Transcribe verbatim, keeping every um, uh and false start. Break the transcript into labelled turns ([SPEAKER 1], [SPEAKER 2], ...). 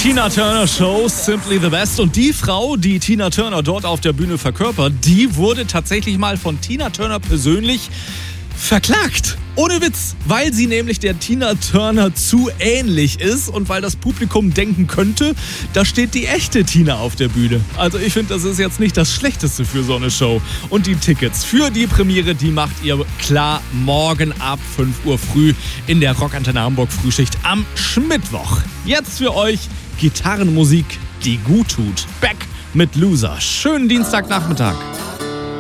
[SPEAKER 1] Tina Turner Show, Simply the Best. Und die Frau, die Tina Turner dort auf der Bühne verkörpert, die wurde tatsächlich mal von Tina Turner persönlich verklagt. Ohne Witz, weil sie nämlich der Tina Turner zu ähnlich ist und weil das Publikum denken könnte, da steht die echte Tina auf der Bühne. Also ich finde, das ist jetzt nicht das Schlechteste für so eine Show. Und die Tickets für die Premiere, die macht ihr klar morgen ab fünf Uhr früh in der Rockantenne Hamburg Frühschicht am Schmittwoch. Jetzt für euch Gitarrenmusik, die gut tut. Back mit Loser. Schönen Dienstagnachmittag.